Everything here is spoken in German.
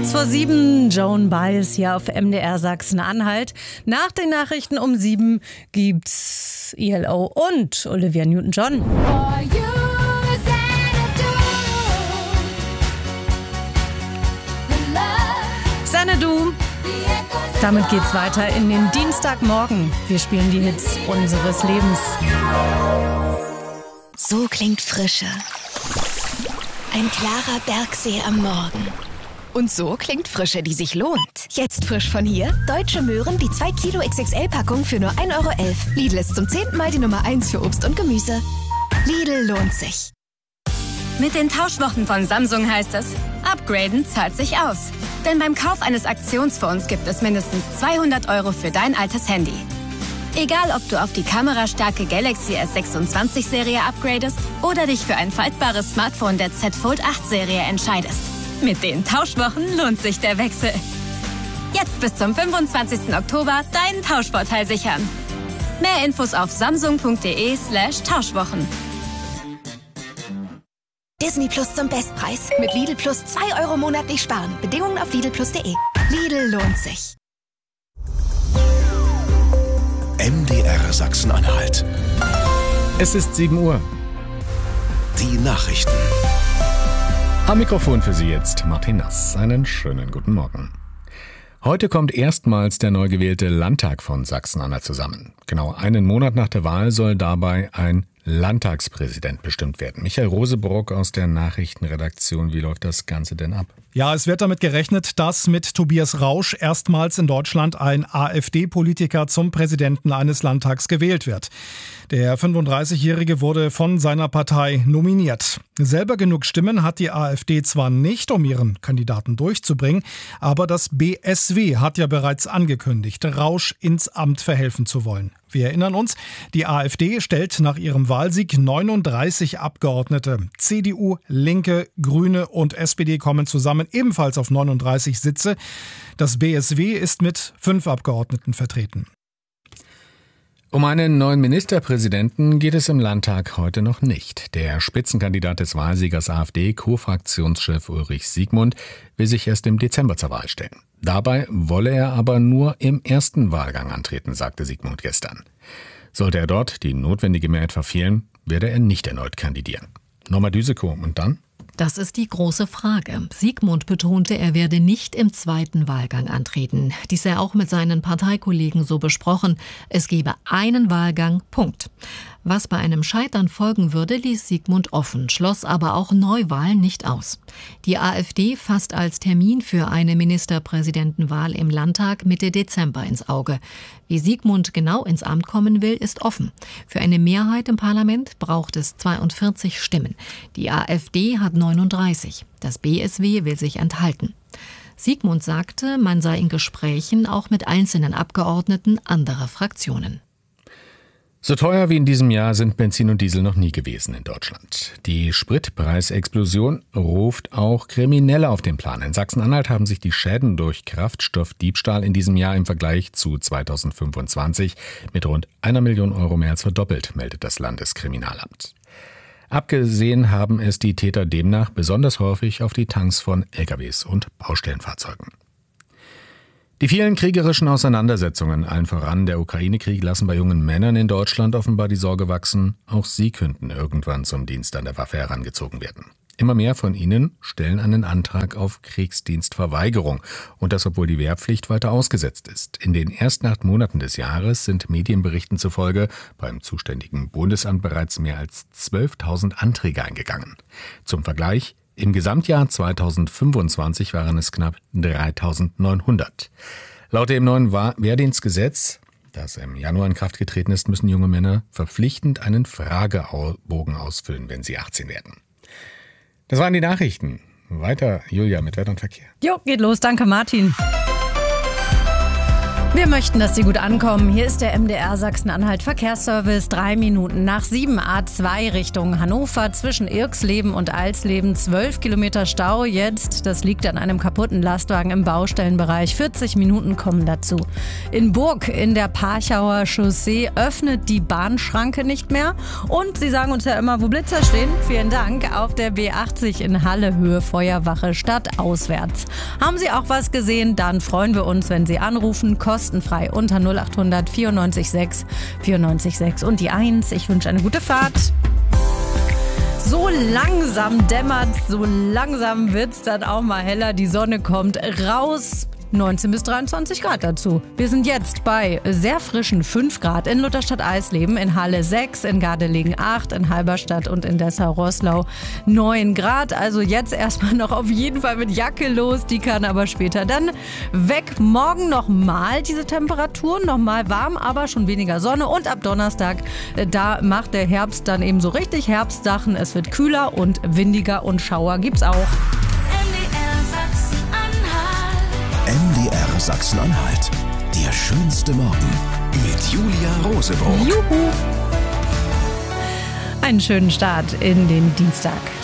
Kurz vor 7, Joan Baez hier auf MDR Sachsen-Anhalt. Nach den Nachrichten um 7 gibt's ELO und Olivia Newton-John. Xanadu. Damit geht's weiter in den Dienstagmorgen. Wir spielen die Hits unseres Lebens. So klingt Frische. Ein klarer Bergsee am Morgen. Und so klingt Frische, die sich lohnt. Jetzt frisch von hier: Deutsche Möhren, die 2 Kilo XXL-Packung für nur 1,11 €. Lidl ist zum 10. Mal die Nummer 1 für Obst und Gemüse. Lidl lohnt sich. Mit den Tauschwochen von Samsung heißt es, upgraden zahlt sich aus. Denn beim Kauf eines Aktionsphones gibt es mindestens 200 € für dein altes Handy. Egal, ob du auf die kamerastarke Galaxy S26-Serie upgradest oder dich für ein faltbares Smartphone der Z Fold 8-Serie entscheidest. Mit den Tauschwochen lohnt sich der Wechsel. Jetzt bis zum 25. Oktober deinen Tauschvorteil sichern. Mehr Infos auf samsung.de/Tauschwochen. Disney Plus zum Bestpreis. Mit Lidl Plus 2 € monatlich sparen. Bedingungen auf lidlplus.de. Lidl lohnt sich. MDR Sachsen-Anhalt. Es ist 7 Uhr. Die Nachrichten. Am Mikrofon für Sie jetzt Martin Nass. Einen schönen guten Morgen. Heute kommt erstmals der neu gewählte Landtag von Sachsen-Anhalt zusammen. Genau einen Monat nach der Wahl soll dabei ein Landtagspräsident bestimmt werden. Michael Rosebrock aus der Nachrichtenredaktion. Wie läuft das Ganze denn ab? Ja, es wird damit gerechnet, dass mit Tobias Rausch erstmals in Deutschland ein AfD-Politiker zum Präsidenten eines Landtags gewählt wird. Der 35-Jährige wurde von seiner Partei nominiert. Selber genug Stimmen hat die AfD zwar nicht, um ihren Kandidaten durchzubringen, aber das BSW hat ja bereits angekündigt, Rausch ins Amt verhelfen zu wollen. Wir erinnern uns, die AfD stellt nach ihrem Wahlsieg 39 Abgeordnete. CDU, Linke, Grüne und SPD kommen zusammen ebenfalls auf 39 Sitze. Das BSW ist mit 5 Abgeordneten vertreten. Um einen neuen Ministerpräsidenten geht es im Landtag heute noch nicht. Der Spitzenkandidat des Wahlsiegers AfD, Co-Fraktionschef Ulrich Siegmund, will sich erst im Dezember zur Wahl stellen. Dabei wolle er aber nur im ersten Wahlgang antreten, sagte Siegmund gestern. Sollte er dort die notwendige Mehrheit verfehlen, werde er nicht erneut kandidieren. Norma Düsekow, und dann? Das ist die große Frage. Siegmund betonte, er werde nicht im zweiten Wahlgang antreten. Dies sei auch mit seinen Parteikollegen so besprochen. Es gebe einen Wahlgang, Punkt. Was bei einem Scheitern folgen würde, ließ Siegmund offen, schloss aber auch Neuwahlen nicht aus. Die AfD fasst als Termin für eine Ministerpräsidentenwahl im Landtag Mitte Dezember ins Auge. Wie Siegmund genau ins Amt kommen will, ist offen. Für eine Mehrheit im Parlament braucht es 42 Stimmen. Die AfD hat 39. Das BSW will sich enthalten. Siegmund sagte, man sei in Gesprächen auch mit einzelnen Abgeordneten anderer Fraktionen. So teuer wie in diesem Jahr sind Benzin und Diesel noch nie gewesen in Deutschland. Die Spritpreisexplosion ruft auch Kriminelle auf den Plan. In Sachsen-Anhalt haben sich die Schäden durch Kraftstoffdiebstahl in diesem Jahr im Vergleich zu 2025 mit rund 1 Million € mehr als verdoppelt, meldet das Landeskriminalamt. Abgesehen haben es die Täter demnach besonders häufig auf die Tanks von LKWs und Baustellenfahrzeugen. Die vielen kriegerischen Auseinandersetzungen, allen voran der Ukraine-Krieg, lassen bei jungen Männern in Deutschland offenbar die Sorge wachsen, auch sie könnten irgendwann zum Dienst an der Waffe herangezogen werden. Immer mehr von ihnen stellen einen Antrag auf Kriegsdienstverweigerung, und das, obwohl die Wehrpflicht weiter ausgesetzt ist. In den ersten 8 Monaten des Jahres sind Medienberichten zufolge beim zuständigen Bundesamt bereits mehr als 12.000 Anträge eingegangen. Zum Vergleich: im Gesamtjahr 2025 waren es knapp 3.900. Laut dem neuen Wehrdienstgesetz, das im Januar in Kraft getreten ist, müssen junge Männer verpflichtend einen Fragebogen ausfüllen, wenn sie 18 werden. Das waren die Nachrichten. Weiter, Julia, mit Wetter und Verkehr. Jo, geht los. Danke, Martin. Wir möchten, dass Sie gut ankommen. Hier ist der MDR Sachsen-Anhalt Verkehrsservice. 3 Minuten nach 7 A2 Richtung Hannover zwischen Irxleben und Alsleben. 12 Kilometer Stau jetzt. Das liegt an einem kaputten Lastwagen im Baustellenbereich. 40 Minuten kommen dazu. In Burg in der Parchauer Chaussee öffnet die Bahnschranke nicht mehr. Und Sie sagen uns ja immer, wo Blitzer stehen. Vielen Dank. Auf der B80 in Halle Höhe Feuerwache stadtauswärts. Haben Sie auch was gesehen? Dann freuen wir uns, wenn Sie anrufen. Kostenfrei unter 0800 94 6 94 6 und die 1. Ich wünsche eine gute Fahrt. So langsam dämmert's, so langsam wird's dann auch mal heller. Die Sonne kommt raus. 19 bis 23 Grad dazu. Wir sind jetzt bei sehr frischen 5 Grad in Lutherstadt-Eisleben, in Halle 6, in Gardelegen 8, in Halberstadt und in Dessau-Roßlau 9 Grad. Also jetzt erstmal noch auf jeden Fall mit Jacke los. Die kann aber später dann weg. Morgen nochmal diese Temperaturen, nochmal warm, aber schon weniger Sonne. Und ab Donnerstag, da macht der Herbst dann eben so richtig Herbstsachen. Es wird kühler und windiger und Schauer gibt's auch. MDR Sachsen-Anhalt. Der schönste Morgen mit Julia Rosebrot. Juhu! Einen schönen Start in den Dienstag.